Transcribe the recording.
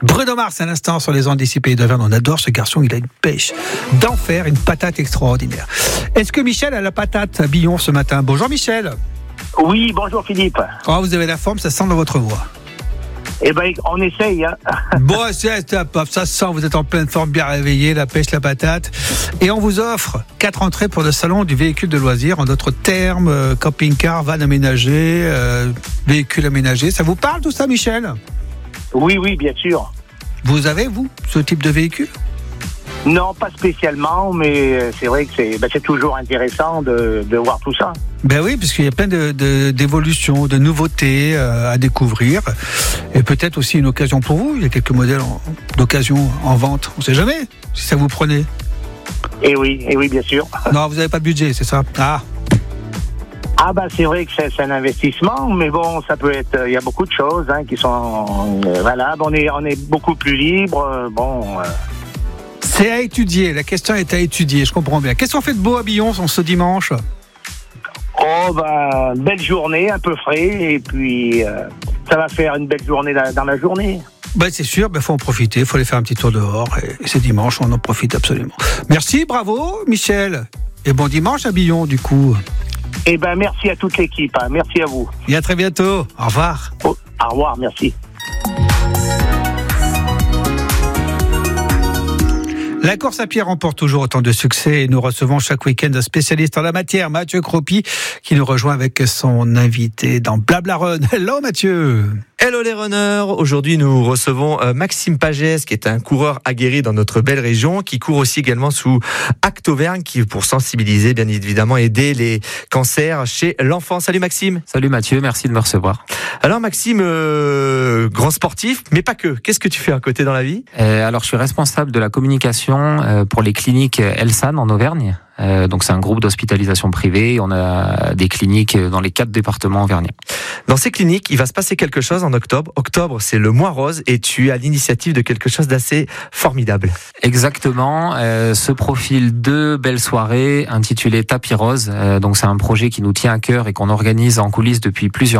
Bruno Mars, à l'instant, sur les ondes dissipées d'Auvergne. On adore ce garçon, il a une pêche d'enfer, une patate extraordinaire. Est-ce que Michel a la patate à Billon ce matin? Bonjour Michel. Oui, bonjour Philippe. Oh, vous avez la forme, ça sent dans votre voix. Eh ben, on essaye. Hein. Bon, ça sent, vous êtes en pleine forme, bien réveillé, la pêche, la patate. Et on vous offre 4 entrées pour le salon du véhicule de loisirs, en d'autres termes, camping-car, van aménagé, véhicule aménagé. Ça vous parle tout ça, Michel? Oui, bien sûr. Vous avez, vous, ce type de véhicule? Non, pas spécialement, mais c'est vrai que c'est toujours intéressant de voir tout ça. Ben oui, puisqu'il y a plein d'évolutions, de nouveautés à découvrir. Et peut-être aussi une occasion pour vous. Il y a quelques modèles d'occasion en vente. On ne sait jamais si ça vous prenait. Eh oui, bien sûr. Non, vous n'avez pas de budget, c'est ça? Ah bah c'est vrai que c'est un investissement, mais bon, ça peut être. Il y a beaucoup de choses qui sont valables. On est beaucoup plus libre. C'est à étudier. La question est à étudier. Je comprends bien. Qu'est-ce qu'on fait de beau à Billon ce dimanche? Oh belle journée, un peu frais, et puis ça va faire une belle journée dans la journée. Ben c'est sûr, faut en profiter, il faut aller faire un petit tour dehors, et c'est dimanche, on en profite absolument. Merci, bravo Michel, et bon dimanche à Billon du coup. Eh ben merci à toute l'équipe, merci à vous. Et à très bientôt, au revoir. Au revoir, merci. La course à pied remporte toujours autant de succès et nous recevons chaque week-end un spécialiste en la matière, Mathieu Cropi, qui nous rejoint avec son invité dans Blabla Run. Hello Mathieu. Hello les runners, aujourd'hui nous recevons Maxime Pagès qui est un coureur aguerri dans notre belle région, qui court aussi également sous Acte Auvergne, qui pour sensibiliser bien évidemment aider les cancers chez l'enfant. Salut Maxime. Salut Mathieu, merci de me recevoir. Alors Maxime, grand sportif, mais pas que. Qu'est-ce que tu fais à côté dans la vie? Alors je suis responsable de la communication pour les cliniques Elsan en Auvergne. Donc c'est un groupe d'hospitalisation privée. On a des cliniques dans les 4 départements auvergnats. Dans ces cliniques, il va se passer quelque chose en octobre. Octobre, c'est le mois rose et tu es à l'initiative de quelque chose d'assez formidable. Exactement. Ce profil 2 belles soirées intitulé Tapis Rose. Donc c'est un projet qui nous tient à cœur et qu'on organise en coulisses depuis plusieurs